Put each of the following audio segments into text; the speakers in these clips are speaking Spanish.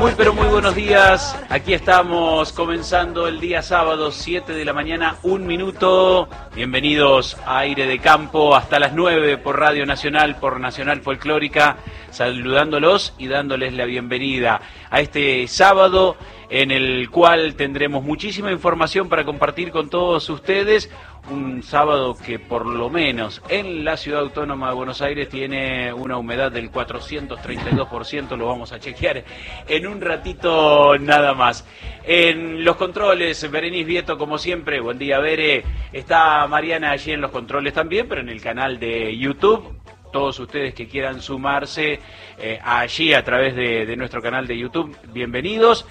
Muy pero muy buenos días, aquí estamos comenzando el día sábado, 7 de la mañana, 1 minuto. Bienvenidos a Aire de Campo hasta las 9 por Radio Nacional, por Nacional Folclórica, saludándolos y dándoles la bienvenida a este sábado en el cual tendremos muchísima información para compartir con todos ustedes. Un sábado que por lo menos en la Ciudad Autónoma de Buenos Aires tiene una humedad del 432%, lo vamos a chequear en un ratito nada más. En los controles, Berenice Vieto como siempre, buen día Bere, está Mariana allí en los controles también, pero en el canal de YouTube. Todos ustedes que quieran sumarse allí a través de nuestro canal de YouTube, bienvenidos.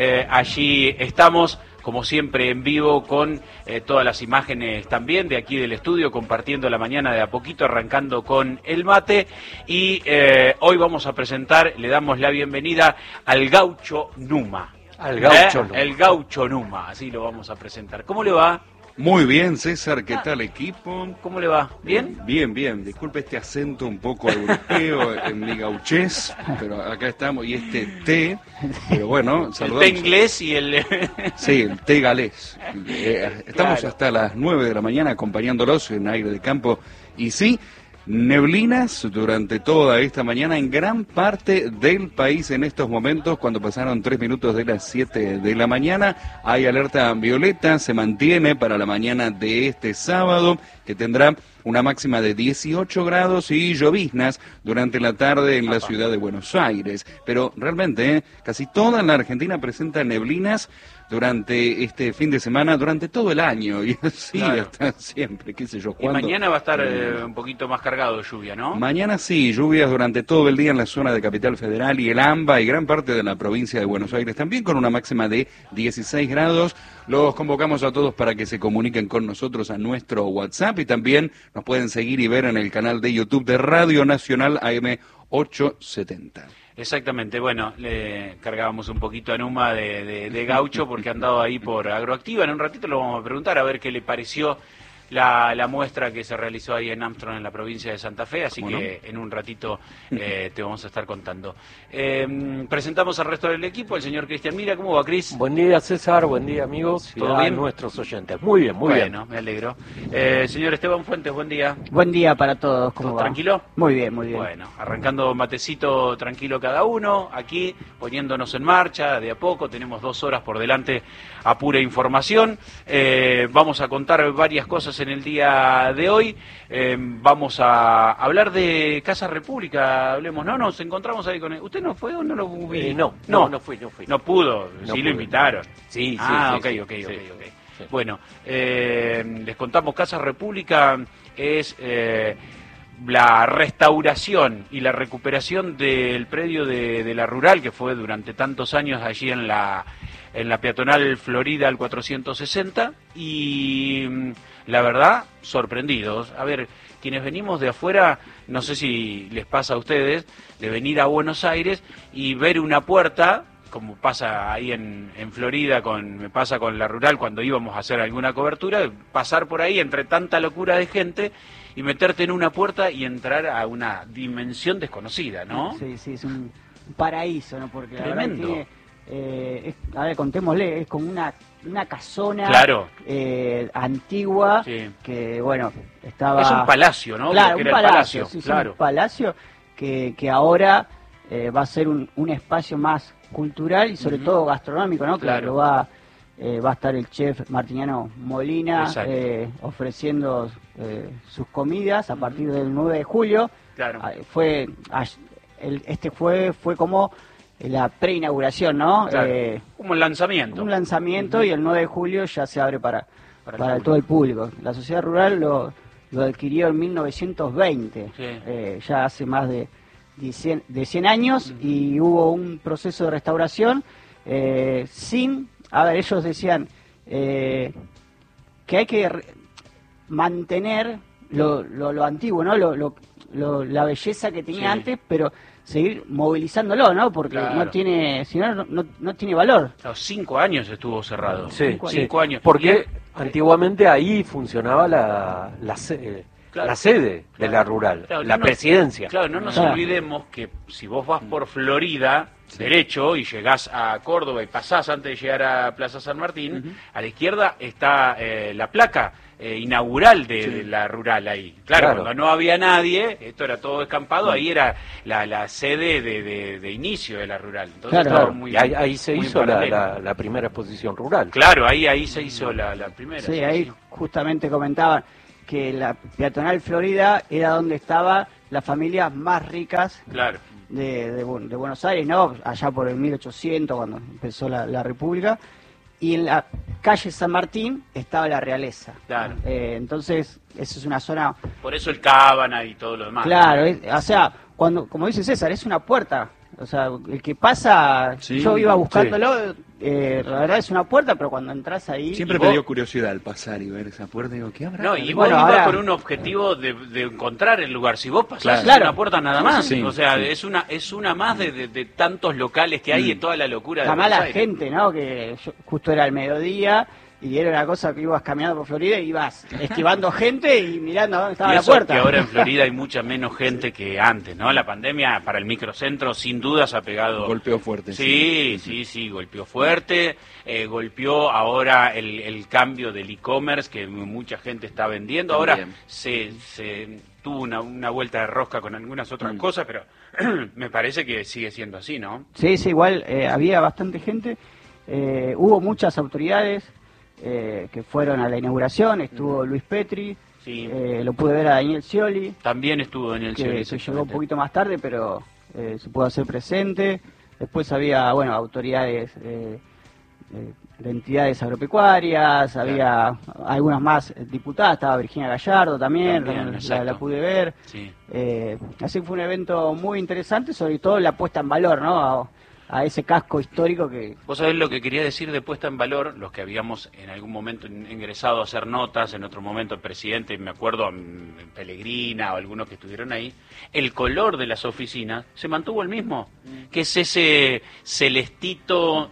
Allí estamos, como siempre, en vivo con todas las imágenes también de aquí del estudio, compartiendo la mañana de a poquito, arrancando con el mate. Y hoy vamos a presentar, le damos la bienvenida al Gaucho Numa. Al Gaucho Numa. El Gaucho Numa, así lo vamos a presentar. ¿Cómo le va? Muy bien, César, ¿qué tal equipo? ¿Cómo le va? ¿Bien? Bien, bien. Disculpe este acento un poco europeo en mi gauchés, pero acá estamos, y este té, pero bueno, saludamos. El té inglés y el... Sí, el té galés. Estamos Claro. hasta las 9 de la mañana acompañándolos en Aire de Campo, y sí, neblinas durante toda esta mañana en gran parte del país en estos momentos. Cuando pasaron 3 minutos de las 7 de la mañana, hay alerta violeta, se mantiene para la mañana de este sábado, que tendrá una máxima de 18 grados y lloviznas durante la tarde en la ciudad de Buenos Aires. Pero realmente, casi toda la Argentina presenta neblinas durante este fin de semana, durante todo el año, y así Claro. hasta siempre, qué sé yo. Y ¿cuándo? mañana va a estar un poquito más cargado de lluvia, ¿no? Mañana sí, lluvias durante todo el día en la zona de Capital Federal y el AMBA y gran parte de la provincia de Buenos Aires, también con una máxima de 16 grados. Los convocamos a todos para que se comuniquen con nosotros a nuestro WhatsApp, y también nos pueden seguir y ver en el canal de YouTube de Radio Nacional AM 870. Exactamente, bueno, le cargábamos un poquito a Numa de gaucho porque ha andado ahí por Agroactiva. En un ratito lo vamos a preguntar a ver qué le pareció la muestra que se realizó ahí en Armstrong, en la provincia de Santa Fe, así que en un ratito te vamos a estar contando. Presentamos al resto del equipo, el señor Cristian Mira. ¿Cómo va, Cris? Buen día, César, buen día, amigos, ¿Todo y a bien? nuestros oyentes. Muy bien, muy bien. Bueno, me alegro. Señor Esteban Fuentes, buen día. Buen día para todos, ¿cómo ¿Todo va? tranquilo? Muy bien, muy bien. Bueno, arrancando matecito tranquilo cada uno, aquí poniéndonos en marcha de a poco, tenemos 2 horas por delante a pura información. Vamos a contar varias cosas en el día de hoy. Vamos a hablar de Casa República, hablemos, ¿no? Nos encontramos ahí con él. ¿Usted no fue o no lo vi? No fui. No pudo, No sí pude. lo invitaron. Sí, Ah, sí, ok. sí. Bueno, les contamos, Casa República es la restauración y la recuperación del predio de la Rural, que fue durante tantos años allí en la peatonal Florida al 460, y la verdad, sorprendidos. A ver, quienes venimos de afuera, no sé si les pasa a ustedes, de venir a Buenos Aires y ver una puerta, como pasa ahí en Florida, me pasa con la Rural cuando íbamos a hacer alguna cobertura, pasar por ahí entre tanta locura de gente y meterte en una puerta y entrar a una dimensión desconocida, ¿no? Sí, es un paraíso, ¿no? Porque la Tremendo. verdad tiene, a ver, contémosle, es como una casona Claro. antigua, Sí. que bueno, estaba... Es un palacio, ¿no? Claro, Lo que un era el palacio, sí, claro. un palacio que ahora va a ser un espacio más cultural y sobre todo gastronómico, ¿no? Claro. Que lo va a estar el chef Martiniano Molina Exacto. ofreciendo sus comidas a partir del 9 de julio. Claro. Este fue como la preinauguración, ¿no? Claro. Como el lanzamiento. Un lanzamiento, y el 9 de julio ya se abre para el todo el público. La sociedad rural lo adquirió en 1920, Sí. ya hace más de 100 años, y hubo un proceso de restauración ellos decían que hay que mantener lo antiguo, ¿no? La belleza que tenía Sí. antes, pero seguir movilizándolo, ¿no? Porque Claro. no tiene, si no tiene valor. A los 5 años estuvo cerrado. Sí, 5 años. Porque antiguamente ahí funcionaba Claro. la sede de Claro. la rural, Claro, la no, presidencia. Claro, no nos Claro. olvidemos que si vos vas por Florida, derecho, y llegás a Córdoba y pasás antes de llegar a Plaza San Martín, a la izquierda está la placa inaugural de la rural ahí. Claro, cuando no había nadie, esto era todo descampado, ahí era la sede de inicio de la rural. Entonces Claro. estaba Claro, muy, y ahí se muy hizo en paralelo. la primera exposición rural. Claro, ahí se hizo la primera. Sí, ahí justamente comentaban que la peatonal Florida era donde estaban las familias más ricas Claro. de Buenos Aires, ¿no? Allá por el 1800, cuando empezó la República. Y en la calle San Martín estaba la realeza. Claro. Entonces, esa es una zona... Por eso el Cábana y todo lo demás. Claro, o sea, como dice César, es una puerta. O sea, el que pasa, Sí, yo iba buscándolo, la verdad es una puerta, pero cuando entras ahí... Siempre me dio curiosidad al pasar y ver esa puerta. Digo, ¿qué habrá? No, y Bueno, vos ibas ahora- con un objetivo de encontrar el lugar. Si vos pasás Claro. una puerta nada más, Sí, o sea, sí. es una más de tantos locales que hay y toda la locura de La Buenos mala Aires. gente, ¿no? Que justo era el mediodía y era una cosa que ibas caminando por Florida y ibas esquivando gente y mirando a dónde estaba Y la eso puerta. que ahora en Florida hay mucha menos gente que antes, ¿no? La pandemia para el microcentro sin dudas ha pegado... Golpeó fuerte. Sí, golpeó fuerte, golpeó ahora el cambio del e-commerce que mucha gente está vendiendo. Ahora También. se tuvo una vuelta de rosca con algunas otras cosas, pero me parece que sigue siendo así, ¿no? Sí, igual había bastante gente. Hubo muchas autoridades que fueron a la inauguración. Estuvo Luis Petri, Sí. lo pude ver a Daniel Scioli, También estuvo en el que se llegó un poquito más tarde, pero se pudo hacer presente. Después había, bueno, autoridades de entidades agropecuarias, había algunas más diputadas, estaba Virginia Gallardo también, la exacto. pude ver. Sí. Así que fue un evento muy interesante, sobre todo la puesta en valor, ¿no? A ese casco histórico que... Vos sabés lo que quería decir de puesta en valor, los que habíamos en algún momento ingresado a hacer notas, en otro momento el presidente, me acuerdo, Pellegrina o algunos que estuvieron ahí, el color de las oficinas se mantuvo el mismo, que es ese celestito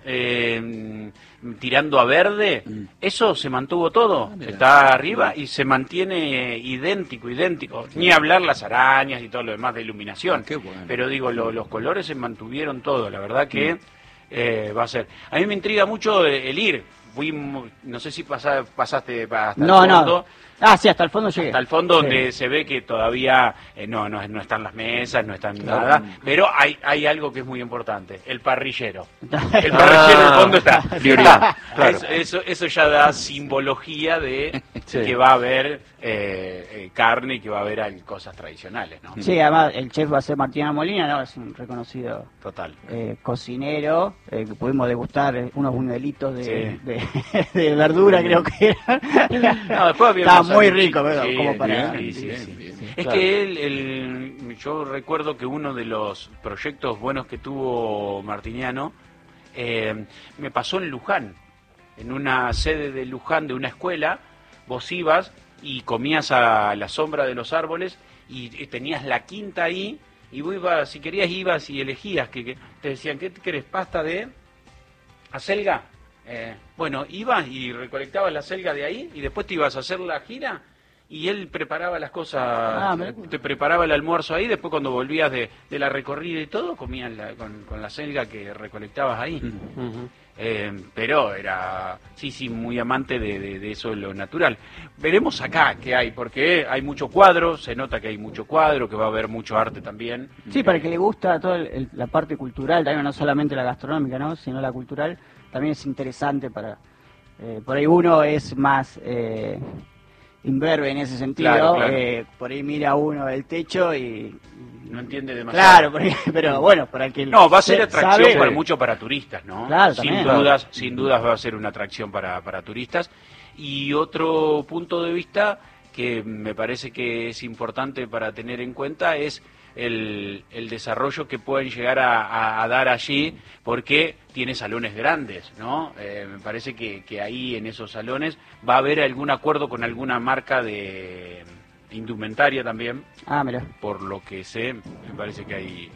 tirando a verde, eso se mantuvo todo, mira. está arriba y se mantiene idéntico, ni hablar las arañas y todo lo demás de iluminación, Qué bueno. pero digo, los colores se mantuvieron todo, la verdad que va a ser. A mí me intriga mucho el ir. No sé si pasaste hasta el fondo. Ah, sí, hasta el fondo llegué. Hasta el fondo Sí. donde se ve que todavía no están las mesas, no están nada, pero hay algo que es muy importante, el parrillero. El parrillero en el fondo está. Prioridad, claro. Eso ya da simbología de Sí. que va a haber carne y que va a haber cosas tradicionales, ¿no? Sí, además el chef va a ser Martina Molina, ¿no? Es un reconocido Total. cocinero, que pudimos degustar unos buñuelitos Sí. de verdura, creo que eran. No, después había Estaba unos muy sanguchitos. rico, pero Sí, como para... bien, sí, bien, sí. bien. Es Claro. que yo recuerdo que uno de los proyectos buenos que tuvo Martiniano me pasó en Luján, en una sede de Luján de una escuela, vos ibas y comías a la sombra de los árboles y tenías la quinta ahí y vos ibas, si querías ibas y elegías, que te decían, ¿qué querés? ¿Pasta de acelga? Bueno, ibas y recolectabas la acelga de ahí y después te ibas a hacer la gira y él preparaba las cosas, te preparaba el almuerzo ahí, después cuando volvías de la recorrida y todo, comías con la acelga que recolectabas ahí. Ujú. Pero era, sí, muy amante de eso, lo natural. Veremos acá qué hay, porque hay mucho cuadro, se nota que hay mucho cuadro, que va a haber mucho arte también. Sí, para el que le gusta toda la parte cultural, también no solamente la gastronómica, ¿no? Sino la cultural, también es interesante para... por ahí uno es más imberbe en ese sentido, Claro. por ahí mira uno el techo y... No entiende demasiado. Claro, pero bueno, para el que... No, va a ser atracción sabe- para mucho para turistas, ¿no? Claro, sin también. dudas, sin dudas va a ser una atracción para turistas. Y otro punto de vista que me parece que es importante para tener en cuenta es el desarrollo que pueden llegar a dar allí, porque tiene salones grandes, ¿no? Me parece que ahí en esos salones va a haber algún acuerdo con alguna marca de indumentaria también. Ah, mira. Por lo que sé, me parece que hay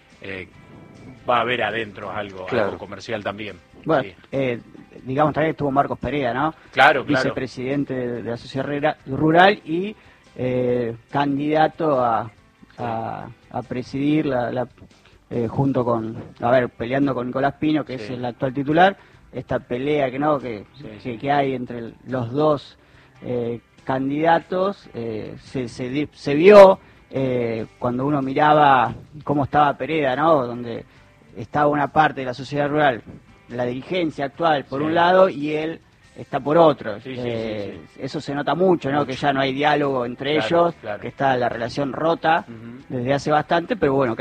va a haber adentro algo Claro. comercial también. Bueno, Sí. digamos también estuvo Marcos Perea, ¿no? Claro. Vicepresidente de la Sociedad Rural y candidato a presidir junto con, peleando con Nicolás Pino, que es el actual titular, esta pelea que hay entre los dos candidatos, se vio cuando uno miraba cómo estaba Pereda, ¿no? Donde estaba una parte de la sociedad rural, la dirigencia actual por un lado y él está por otro. Eso se nota mucho, ¿no? Que ya no hay diálogo entre ellos, que está la relación rota desde hace bastante, pero bueno.